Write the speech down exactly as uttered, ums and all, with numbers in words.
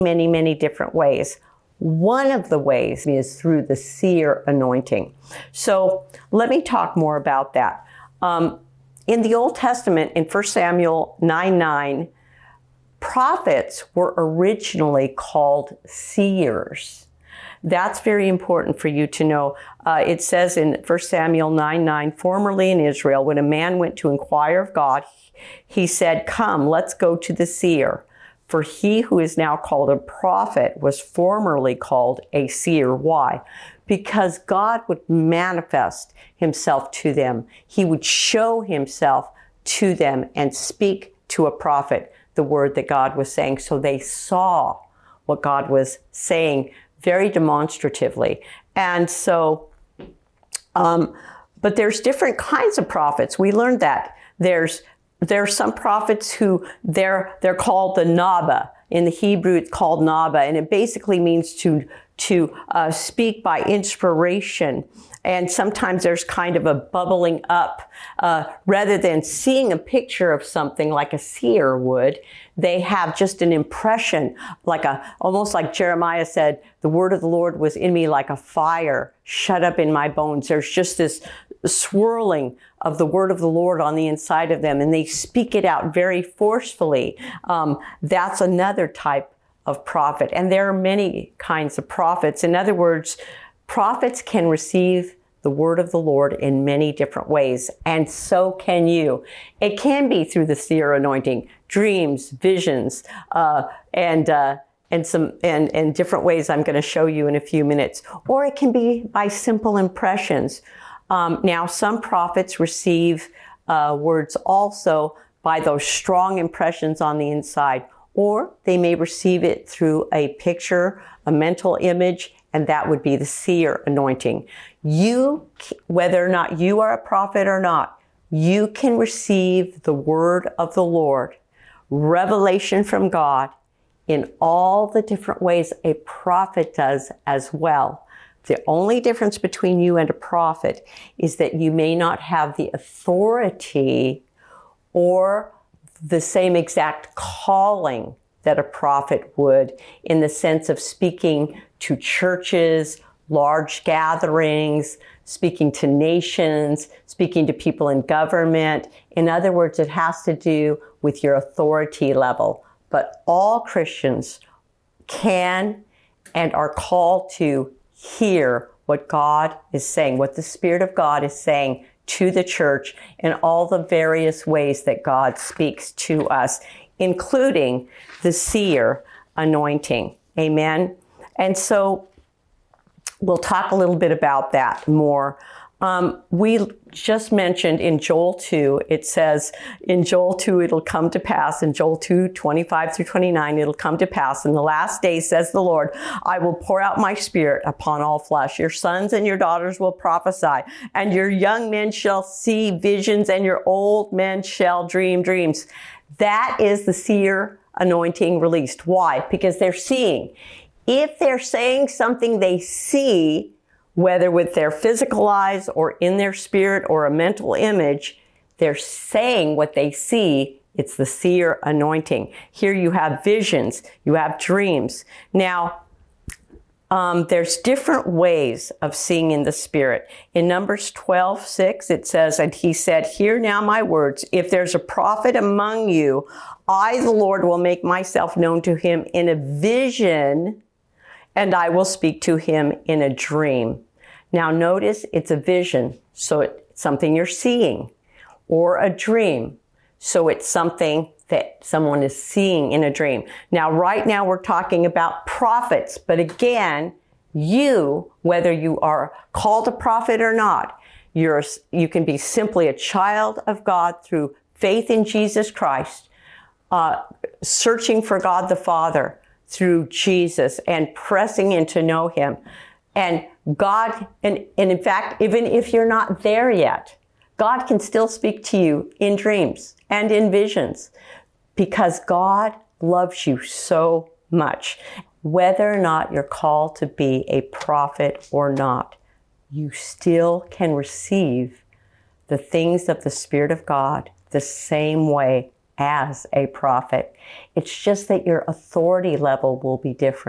many, many different ways. One of the ways is through the seer anointing. So let me talk more about that. Um, in the Old Testament, in First Samuel nine nine, prophets were originally called seers. That's very important for you to know. Uh, it says in First Samuel nine nine, formerly in Israel, when a man went to inquire of God, he said, "Come, let's go to the seer. For he who is now called a prophet was formerly called a seer." Why? Because God would manifest himself to them. He would show himself to them and speak to a prophet the word that God was saying. So they saw what God was saying very demonstratively. And so, um, but there's different kinds of prophets. We learned that. There's There are some prophets who they're they're called the Naba. In the Hebrew, it's called Naba, and it basically means to to uh, speak by inspiration. And sometimes there's kind of a bubbling up. Uh, rather than seeing a picture of something like a seer would, they have just an impression, like a almost like Jeremiah said, "The word of the Lord was in me like a fire shut up in my bones." There's just this swirling of the word of the Lord on the inside of them, and they speak it out very forcefully. Um, that's another type of prophet. And there are many kinds of prophets. In other words, prophets can receive the word of the Lord in many different ways, and so can you. It can be through the seer anointing, dreams, visions, uh, and uh, and some and, and different ways I'm going to show you in a few minutes. Or it can be by simple impressions. Um, now, some prophets receive uh, words also by those strong impressions on the inside, or they may receive it through a picture, a mental image, and that would be the seer anointing. You, whether or not you are a prophet or not, you can receive the word of the Lord, revelation from God, in all the different ways a prophet does as well. The only difference between you and a prophet is that you may not have the authority or the same exact calling that a prophet would, in the sense of speaking to churches, large gatherings, speaking to nations, speaking to people in government. In other words, it has to do with your authority level. But all Christians can and are called to hear what God is saying, what the Spirit of God is saying to the church in all the various ways that God speaks to us, including the seer anointing. Amen. And so we'll talk a little bit about that more. Um, we just mentioned in Joel two, it says in Joel two, it'll come to pass. In Joel two, twenty-five through twenty-nine, it'll come to pass. In the last days, says the Lord, I will pour out my spirit upon all flesh. Your sons and your daughters will prophesy, and your young men shall see visions, and your old men shall dream dreams. That is the seer anointing released. Why? Because they're seeing. If they're saying something they see, whether with their physical eyes or in their spirit or a mental image, they're saying what they see. It's the seer anointing. Here you have visions, you have dreams. Now, um, there's different ways of seeing in the spirit. In Numbers twelve six, it says, and he said, hear now my words. If there's a prophet among you, I, the Lord, will make myself known to him in a vision, and I will speak to him in a dream. Now notice it's a vision, so it's something you're seeing, or a dream, so it's something that someone is seeing in a dream. Now, right now we're talking about prophets, but again, you, whether you are called a prophet or not, you're, you can be simply a child of God through faith in Jesus Christ, uh, searching for God the Father through Jesus and pressing in to know him. And God, and, and in fact, even if you're not there yet, God can still speak to you in dreams and in visions, because God loves you so much. Whether or not you're called to be a prophet or not, you still can receive the things of the Spirit of God the same way as a prophet. It's just that your authority level will be different.